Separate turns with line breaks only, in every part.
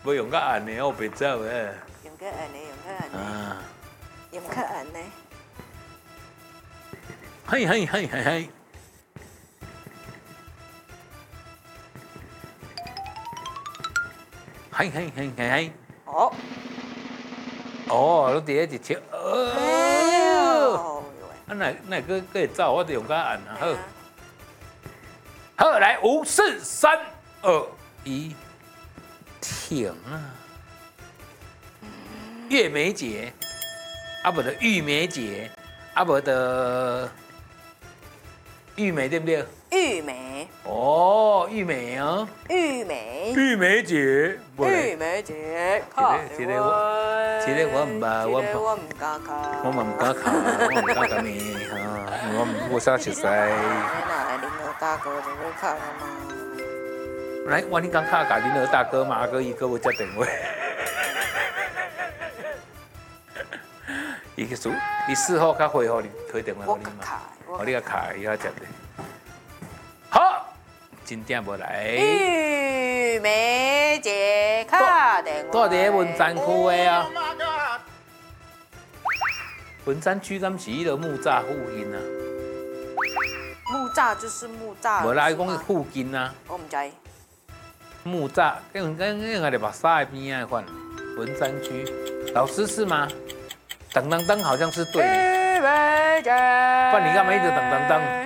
不用个按的，我别走诶。
用个按呢，用个按呢，
啊，
用个按呢。
嘿嘿嘿嘿嘿。嘿嘿嘿嘿嘿。
哦。
哦，你第一直笑。
哦。
啊，那个会走，我就用个按啊。好。好，来5、4、3、2、1，停啊！月梅节，啊不的玉梅节，啊不的玉梅对不对？
玉梅。
哦，玉梅哦。
玉梅。
玉梅节。
玉梅节。
这个我唔捌，
我唔敢考。
我嘛唔敢考，我唔敢讲你哈，我啥熟悉。
来，林二大哥就要考了吗？
来，我你刚卡甲恁二大哥嘛，阿哥伊个要接电话。伊去事，伊事后较回复你推电话给你嘛，我你甲卡伊较接的。好，真正无来。
玉梅节卡电话。
住伫文山区的啊。文山区敢是迄个木栅附近啊？
木栅就是木栅。
无啦，伊讲附近啊。
我唔知。
木栅，跟个咧目沙的边啊款，文山区，老师是吗？噔噔噔，好像是对的。不然你干嘛一直噔噔噔？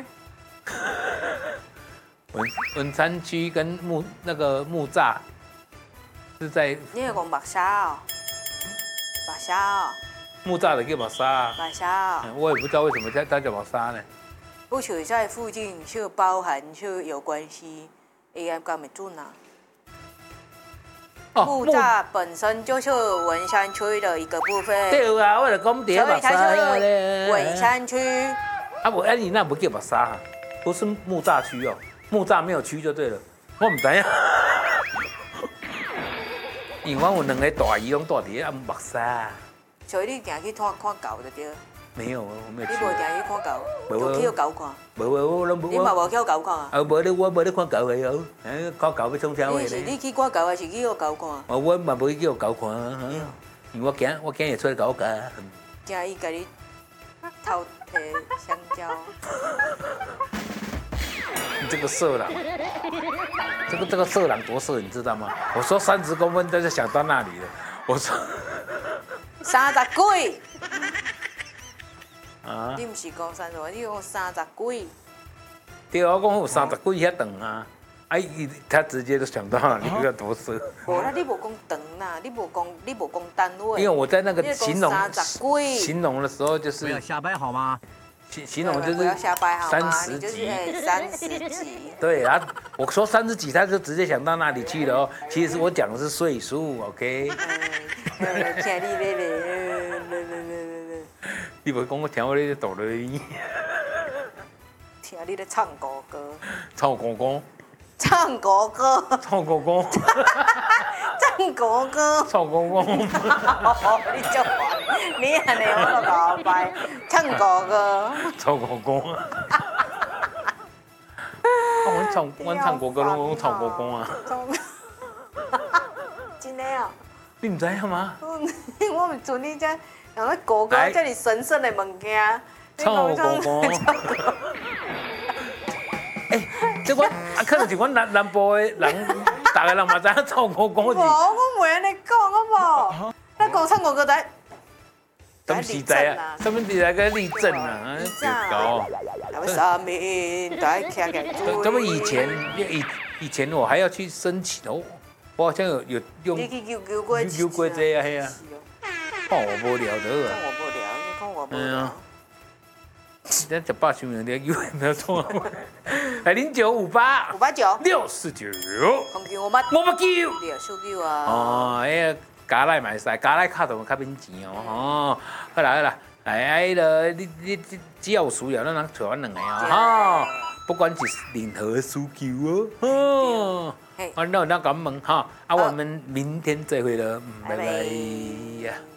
文山区跟木栅是在。
你有讲目沙哦？目沙哦？
木栅的叫目沙。
目沙哦。
我也不知道为什么它叫目沙呢。
不求在附近就包含就有关系，会安讲咪准啊？木栅本身就是文山区的一个部分。
对啊，我就讲第一目沙
咧。文山区。
啊不，你那不叫目沙哈，不是木栅区哦，木栅没有区就对了。我唔知影，因为我有2个大姨拢住伫咧目沙。
所以你行去看狗就对。
没有，我没有去。
你无行去看狗，就去狗看。
无，我拢无。
你嘛无去狗看啊？
无我无咧看狗的哦，看狗要创啥话咧？
是你去看狗还是去狗看？
我嘛无去叫狗看，因为我惊会出来狗咬。
惊伊甲你偷摕香蕉。
你这个色狼，这个色狼多色，你知道吗？我说30公分，他就想到那里了。我说
30几。
啊！
你唔是讲30，你讲30几。
对啊，我讲有30几遐长啊，他直接就想到你要多色。
无啦，你无讲长啦，你无讲单位。
因为我在那个形容的时候，就是
不要瞎掰好吗？
形容就是
不要瞎掰好吗
30几
，30几。
对啊，我说30几，他就直接想到那里去了哦。其实我讲的是岁数 ，OK。
听你咧。
你不讲我听我咧抖了你。
听你咧唱国歌。
唱国歌。
唱国歌。
唱国歌。
唱国歌。
唱国歌。
你就烦，你安尼我都搞掰。唱国歌。
唱国歌。我唱国歌拢讲唱国歌啊。
真的啊？
你唔知影吗？
我唔准你这人咧国歌这么神圣的物件。
唱国歌。这我可能是阮南部的人，大家人嘛知影唱国歌是。
无，我袂安尼讲，好无？咱讲唱国歌在。
怎么时代啊？什么时代个立正啊？
搞。三面大家
这么以前我还要去申请哦，我好像有用。
你去求
过这啊，嘿啊。看我无聊的啊。
看我无聊，你看我无聊。
咱100想人了，有没有错？来0958
589
649。
空气我捌
9。
649啊。
哦，加赖嘛会使，加赖卡就较免钱哦。好啦，来，你只要有需要，咱能找阮2个哦。不管是任何需求哦。那感恩哈，我们明天再会了，拜拜呀。